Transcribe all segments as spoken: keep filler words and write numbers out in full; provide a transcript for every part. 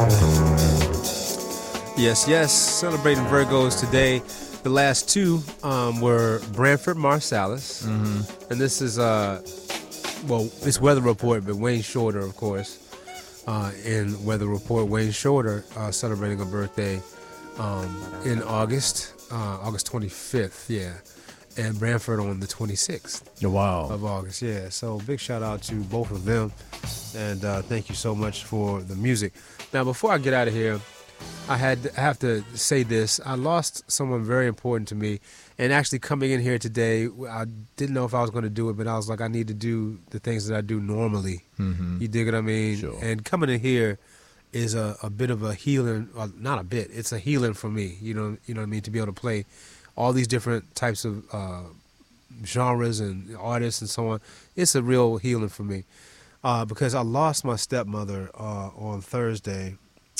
Yes, yes. Celebrating Virgos today. The last two um, were Branford Marsalis. Mm-hmm. And this is, uh, well, it's Weather Report, but Wayne Shorter, of course. Uh, in Weather Report, Wayne Shorter uh, celebrating a birthday um, in August, uh, August twenty-fifth, yeah. And Branford on the twenty-sixth wow. of August, yeah. So big shout out to both of them. And uh, thank you so much for the music. Now, before I get out of here, I had I have to say this. I lost someone very important to me. And actually coming in here today, I didn't know if I was going to do it, but I was like, I need to do the things that I do normally. Mm-hmm. You dig what I mean? Sure. And coming in here is a, a bit of a healing, well, not a bit, it's a healing for me, you know, you know what I mean, to be able to play all these different types of uh, genres and artists and so on. It's a real healing for me uh, because I lost my stepmother uh, on Thursday.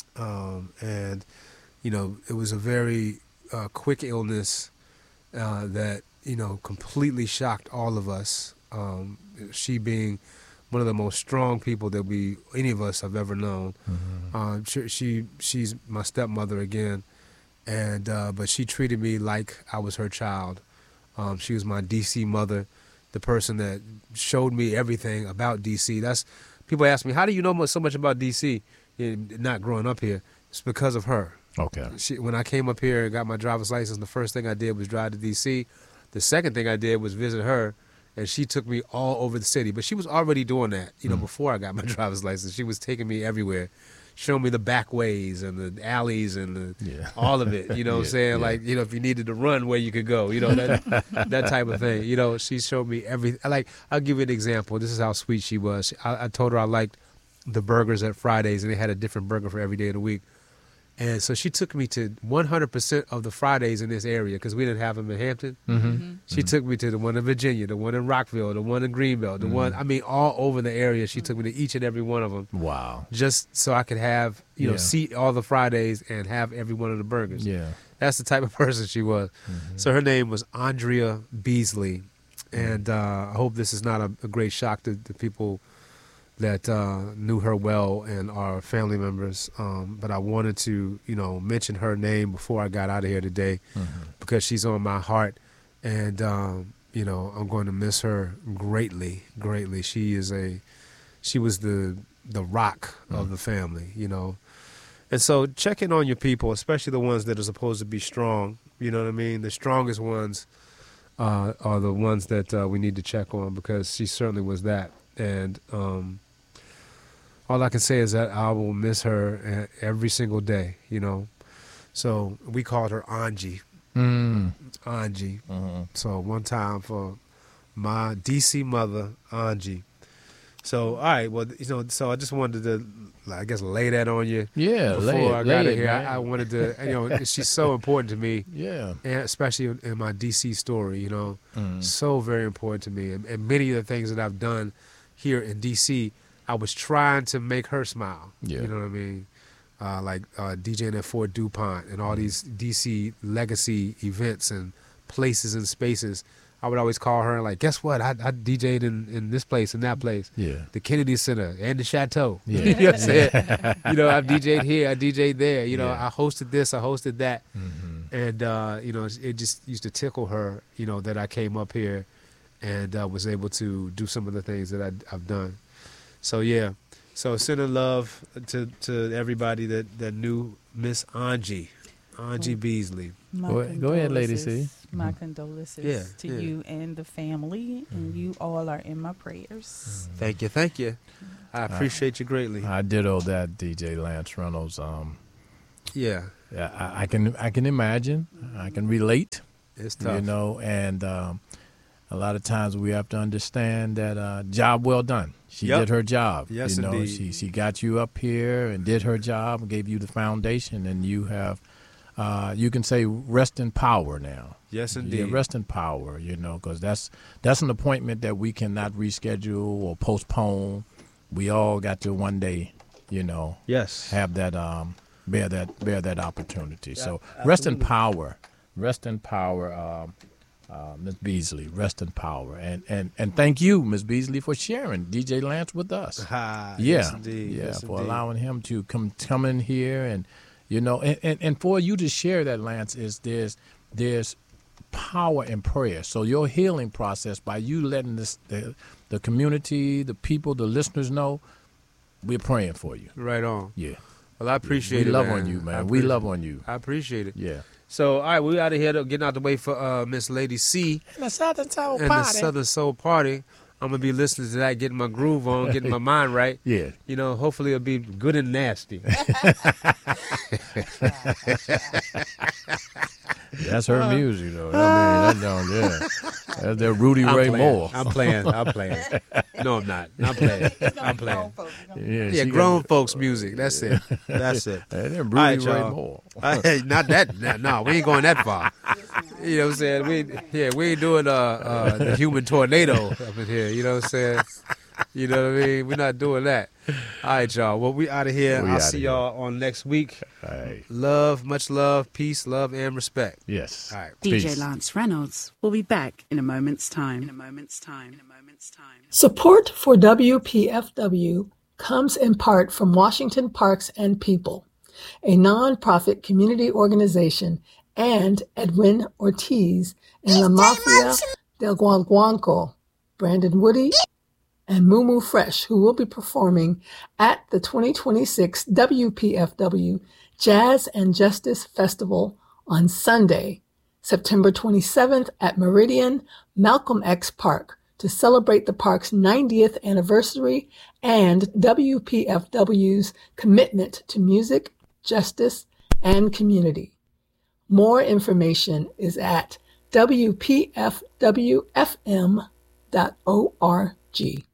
Um, and, you know, it was a very uh, quick illness uh, that, you know, completely shocked all of us. Um, she being one of the most strong people that we, any of us have ever known. Mm-hmm. Uh, she, she, she's my stepmother again. And, uh, but she treated me like I was her child. Um, she was my D C mother, the person that showed me everything about D C. That's, people ask me, how do you know so much about D C? Not growing up here, it's because of her. Okay. She, when I came up here and got my driver's license, the first thing I did was drive to D C. The second thing I did was visit her, and she took me all over the city. But she was already doing that, you know, mm. before I got my driver's license. She was taking me everywhere, showing me the back ways and the alleys and the, yeah. all of it. You know yeah, what I'm saying? Yeah. Like, you know, if you needed to run, where you could go. You know, that that type of thing. You know, she showed me everything. Like, I'll give you an example. This is how sweet she was. I, I told her I liked the burgers at Fridays, and they had a different burger for every day of the week. And so she took me to one hundred percent of the Fridays in this area because we didn't have them in Hampton. Mm-hmm. Mm-hmm. She mm-hmm. took me to the one in Virginia, the one in Rockville, the one in Greenbelt, the mm-hmm. one, I mean, all over the area. She took me to each and every one of them. Wow. Just so I could have, you know, yeah. see all the Fridays and have every one of the burgers. Yeah. That's the type of person she was. Mm-hmm. So her name was Andrea Beasley. And uh, I hope this is not a, a great shock to, to people that uh, knew her well and are family members. Um, but I wanted to, you know, mention her name before I got out of here today mm-hmm. because she's on my heart. And, um, you know, I'm going to miss her greatly, greatly. She is a, she was the the rock mm-hmm. of the family, you know. And so check in on your people, especially the ones that are supposed to be strong. You know what I mean? The strongest ones uh, are the ones that uh, we need to check on because she certainly was that. And, um, all I can say is that I will miss her every single day, you know. So we called her Angie. Mm. Angie. Mm-hmm. So one time for my D C mother, Angie. So, all right, well, you know, so I just wanted to, I guess, lay that on you. Yeah, before lay it, I got lay it here. Man. I, I wanted to, you know, she's so important to me. Yeah. And especially in, in my D C story, you know. Mm. So very important to me. And, and many of the things that I've done here in D C, I was trying to make her smile. Yeah. You know what I mean? Uh, like uh, DJing at Fort DuPont and all these D C legacy events and places and spaces. I would always call her and like, guess what? I, I DJed in, in this place and that place. Yeah. The Kennedy Center and the Chateau. Yeah. You know what I'm saying? You know, I've DJed here, I DJed there. You know, yeah. I hosted this, I hosted that. Mm-hmm. And, uh, you know, it just used to tickle her, you know, that I came up here and uh, was able to do some of the things that I, I've done. So, yeah. So sending love to, to everybody that, that knew Miss Angie, Angie Beasley. Go, go ahead, Lady C. My condolences yeah, to yeah. you and the family, and you all are in my prayers. Thank you, thank you. I appreciate you greatly. I ditto that, D J Lance Reynolds. Um, yeah, yeah, I, I can, I can imagine, I can relate. It's tough, you know, and um, a lot of times we have to understand that uh, job well done. She yep. did her job. Yes, you know, indeed. she she got you up here and did her job and gave you the foundation, and you have, uh, you can say, rest in power now. Yes, indeed. Yeah, rest in power. You know, because that's that's an appointment that we cannot reschedule or postpone. We all got to one day, you know, yes, have that um bear that bear that opportunity. Yeah, so absolutely. rest in power, rest in power. Um, Uh, Miss Beasley, rest in power. And and and thank you, Miss Beasley, for sharing D J Lance with us. Ah, yeah. yes, indeed. Yeah, yes, for indeed. allowing him to come come in here and, you know, and, and, and for you to share that, Lance, is there's there's power in prayer. So your healing process, by you letting this the, the community, the people, the listeners know, we're praying for you. Right on. Yeah. Well, I appreciate we it, love man. on you, man. I We appreciate- love on you. I appreciate it. Yeah. So, all right, we out of here, though, getting out the way for uh, Miss Lady C And the Southern Soul and the Southern Soul Party. I'm going to be listening to that, getting my groove on, getting my mind right. Yeah. You know, hopefully it'll be good and nasty. That's her music, though. I mean, that don't, yeah. That's that Rudy I'm Ray playing. Moore. I'm playing. I'm playing. No, I'm not. I'm playing. I'm playing. Yeah, Yeah, she grown got- folks music. That's it. That's it. Hey, that Rudy right, Ray y'all. Moore. Hey, not that. No, no, we ain't going that far. You know what I'm saying? We yeah, we ain't doing uh, uh the human tornado up in here. You know what I'm saying? You know what I mean? We're not doing that. All right, y'all. Well, we out of here. We I'll outta see here. y'all on next week. All right. Love, much love, peace, love, and respect. Yes. All right. D J Peace. Lance Reynolds will be back in a moment's time. In a moment's time. In a moment's time. Support for W P F W comes in part from Washington Parks and People, a nonprofit community organization, and Edwin Ortiz and La Mafia del Guanguanco, Brandon Woody, and Moo Fresh, who will be performing at the twenty twenty-six W P F W Jazz and Justice Festival on Sunday, September twenty-seventh at Meridian Malcolm X Park to celebrate the park's ninetieth anniversary and W P F W's commitment to music, justice, and community. More information is at W P F W F M dot org.